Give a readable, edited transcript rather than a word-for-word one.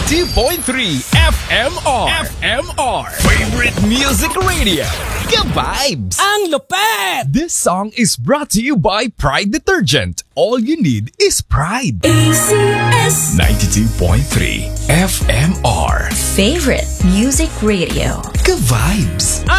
92.3 FMR. Favorite Music Radio. Ka-vibes! Ang lupet! This song is brought to you by Pride Detergent. All you need is pride. ACS 92.3 FMR. Favorite Music Radio. Ka-vibes!